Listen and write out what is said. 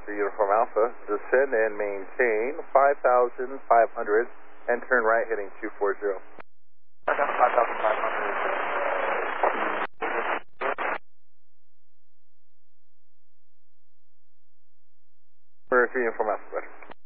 3 Uniform Alpha, descend and maintain 5,500 and turn right heading 240. 5,500. For 3 Uniform Alpha, better.